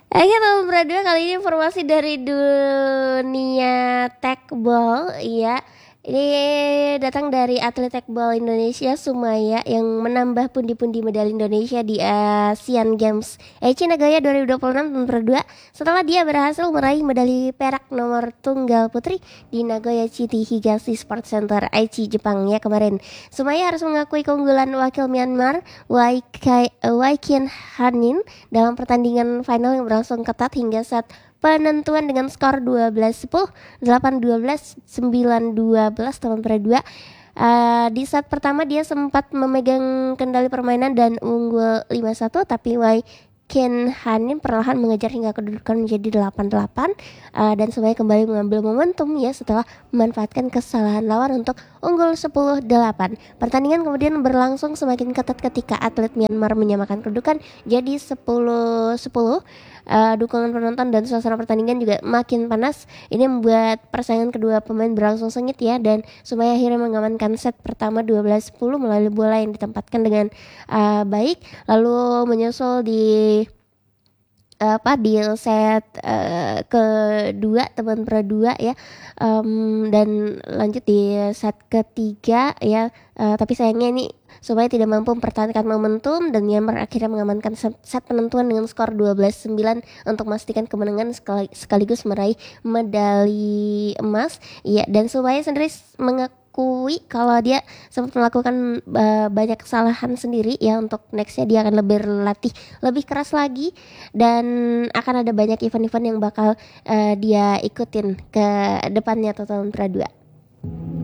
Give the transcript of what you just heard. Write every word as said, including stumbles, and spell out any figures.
Oke teman berdua, kali ini informasi dari dunia tekbol. Iya, ini datang dari atlet tekbol Indonesia Sumaya yang menambah pundi-pundi medali Indonesia di Asian Games Aichi Nagoya dua ribu dua puluh enam teman berdua, setelah dia berhasil meraih medali perak nomor tunggal putri di Nagoya City Higashi Sports Center Aichi Jepang ya kemarin. Sumaya harus mengakui keunggulan wakil Myanmar Wai Kian Hanin dalam pertandingan final yang berlangsung ketat hingga set penentuan dengan skor dua belas sepuluh, delapan dua belas, sembilan dua belas teman berdua. Uh, di set pertama dia sempat memegang kendali permainan dan unggul lima satu, tapi Wai Ken Hanin perlahan mengejar hingga kedudukan menjadi delapan delapan, uh, dan semuanya kembali mengambil momentum ya setelah memanfaatkan kesalahan lawan untuk unggul sepuluh delapan. Pertandingan kemudian berlangsung semakin ketat ketika atlet Myanmar menyamakan kedudukan jadi sepuluh sepuluh. Uh, dukungan penonton dan suasana pertandingan juga makin panas. Ini membuat persaingan kedua pemain berlangsung sengit ya, dan Sumaya akhirnya mengamankan set pertama dua belas sepuluh melalui bola yang ditempatkan dengan uh, baik, lalu menyusul di apa di set uh, kedua teman berdua ya, um, dan lanjut di set ketiga ya, uh, tapi sayangnya ini supaya tidak mampu mempertahankan momentum dan Myanmar akhirnya mengamankan set, set penentuan dengan skor dua belas sembilan untuk memastikan kemenangan sekaligus meraih medali emas ya. Dan Sumaya sendiri mengaku kui kalau dia sempat melakukan uh, banyak kesalahan sendiri ya. Untuk nextnya dia akan lebih berlatih lebih keras lagi, dan akan ada banyak event-event yang bakal uh, dia ikutin ke depannya atau tahun dua.